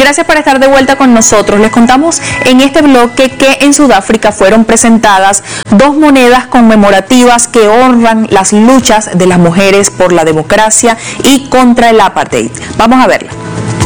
Gracias por estar de vuelta con nosotros. Les contamos en este bloque que en Sudáfrica fueron presentadas 2 monedas conmemorativas que honran las luchas de las mujeres por la democracia y contra el apartheid. Vamos a verla.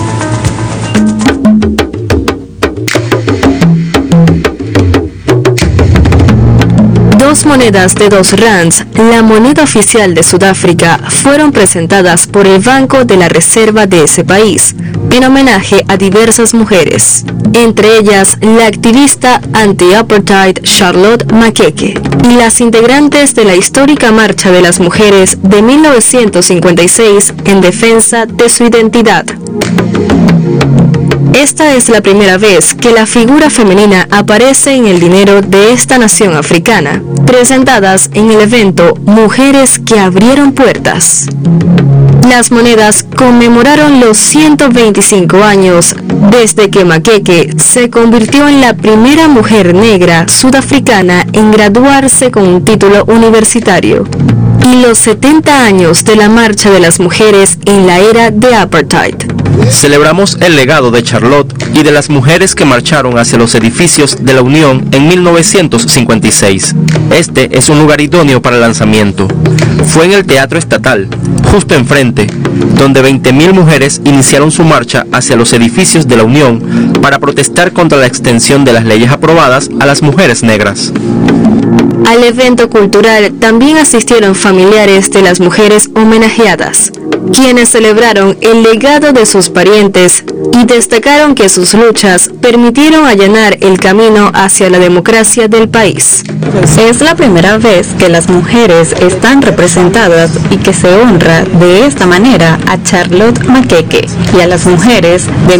Dos monedas de 2 rands, la moneda oficial de Sudáfrica, fueron presentadas por el Banco de la Reserva de ese país, en homenaje a diversas mujeres, entre ellas la activista anti-apartheid Charlotte Makeke y las integrantes de la histórica Marcha de las Mujeres de 1956 en defensa de su identidad. Esta es la primera vez que la figura femenina aparece en el dinero de esta nación africana, presentadas en el evento Mujeres que abrieron puertas. Las monedas conmemoraron los 125 años desde que Makeke se convirtió en la primera mujer negra sudafricana en graduarse con un título universitario, y los 70 años de la Marcha de las Mujeres en la era de apartheid. Celebramos el legado de Charlotte y de las mujeres que marcharon hacia los edificios de la Unión en 1956. Este es un lugar idóneo para el lanzamiento. Fue en el Teatro Estatal, justo enfrente, donde 20.000 mujeres iniciaron su marcha hacia los edificios de la Unión para protestar contra la extensión de las leyes aprobadas a las mujeres negras. Al evento cultural también asistieron familiares de las mujeres homenajeadas, quienes celebraron el legado de sus parientes y destacaron que sus luchas permitieron allanar el camino hacia la democracia del país. Es la primera vez que las mujeres están representadas y que se honra de esta manera a Charlotte Makeke y a las mujeres de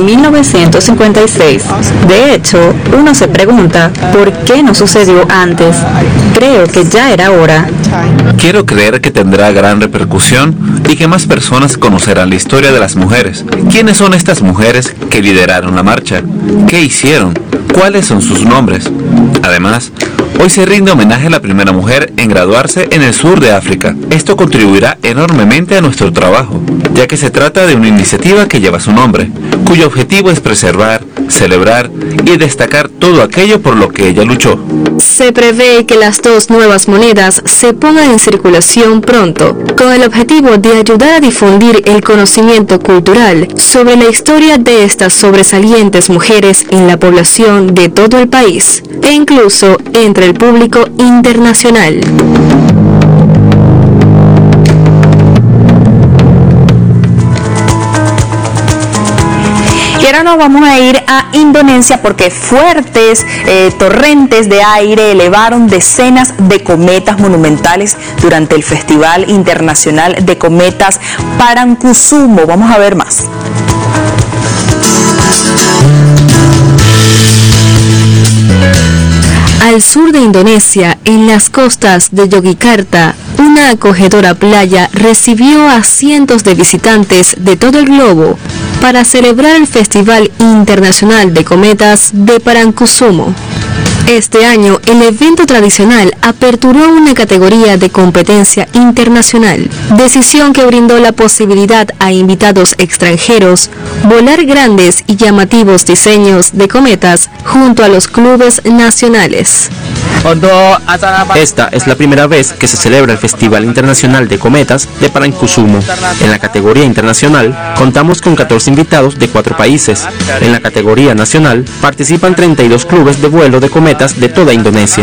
1956. De hecho, uno se pregunta por qué no sucedió antes. Creo que ya era hora. Quiero creer que tendrá gran repercusión y que más personas conocerán la historia de las mujeres. ¿Quiénes son estas mujeres que lideraron la marcha? ¿Qué hicieron? ¿Cuáles son sus nombres? Además, hoy se rinde homenaje a la primera mujer en graduarse en el sur de África. Esto contribuirá enormemente a nuestro trabajo, ya que se trata de una iniciativa que lleva su nombre, cuyo objetivo es preservar, celebrar y destacar todo aquello por lo que ella luchó. Se prevé que las 2 nuevas monedas se pongan en circulación pronto, con el objetivo de ayudar a difundir el conocimiento cultural sobre la historia de estas sobresalientes mujeres en la población de todo el país, e incluso entre el público internacional. Y ahora nos vamos a ir a Indonesia porque fuertes torrentes de aire elevaron decenas de cometas monumentales durante el Festival Internacional de Cometas Parangkusumo. Vamos a ver más. Al sur de Indonesia, en las costas de Yogyakarta, una acogedora playa recibió a cientos de visitantes de todo el globo para celebrar el Festival Internacional de Cometas de Parangkusumo. Este año, el evento tradicional aperturó una categoría de competencia internacional, decisión que brindó la posibilidad a invitados extranjeros volar grandes y llamativos diseños de cometas junto a los clubes nacionales. Esta es la primera vez que se celebra el Festival Internacional de Cometas de Parangkusumo. En la categoría internacional contamos con 14 invitados de 4 países. En la categoría nacional participan 32 clubes de vuelo de cometas de toda Indonesia.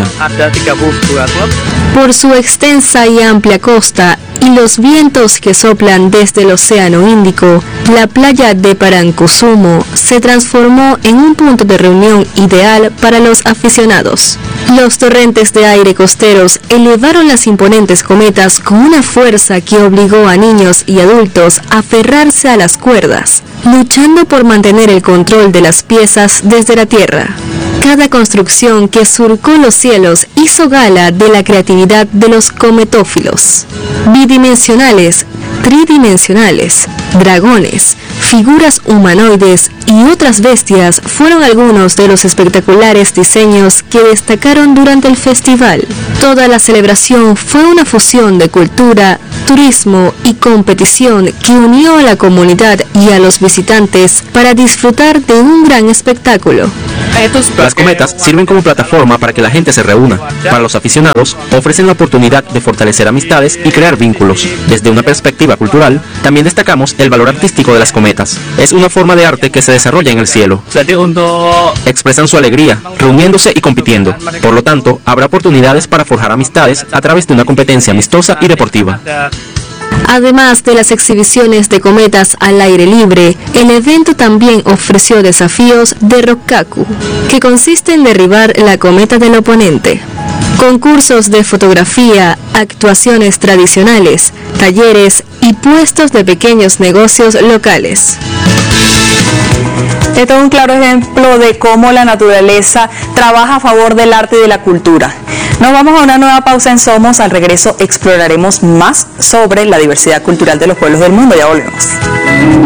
Por su extensa y amplia costa y los vientos que soplan desde el Océano Índico, la playa de Parangkusumo se transformó en un punto de reunión ideal para los aficionados. Los torrentes de aire costeros elevaron las imponentes cometas con una fuerza que obligó a niños y adultos a aferrarse a las cuerdas, luchando por mantener el control de las piezas desde la tierra. Cada construcción que surcó los cielos hizo gala de la creatividad de los cometófilos. Bidimensionales, tridimensionales, dragones, figuras humanoides y otras bestias fueron algunos de los espectaculares diseños que destacaron durante el festival. Toda la celebración fue una fusión de cultura, turismo y competición que unió a la comunidad y a los visitantes para disfrutar de un gran espectáculo. Las cometas sirven como plataforma para que la gente se reúna. Para los aficionados, ofrecen la oportunidad de fortalecer amistades y crear vínculos. Desde una perspectiva cultural, también destacamos el valor artístico de las cometas. Es una forma de arte que se desarrolla en el cielo. Expresan su alegría, reuniéndose y compitiendo. Por lo tanto, habrá oportunidades para forjar amistades a través de una competencia amistosa y deportiva. Además de las exhibiciones de cometas al aire libre, el evento también ofreció desafíos de Rokkaku, que consiste en derribar la cometa del oponente. Concursos de fotografía, actuaciones tradicionales, talleres y puestos de pequeños negocios locales. Esto es un claro ejemplo de cómo la naturaleza trabaja a favor del arte y de la cultura. Nos vamos a una nueva pausa en Somos. Al regreso exploraremos más sobre la diversidad cultural de los pueblos del mundo. Ya volvemos.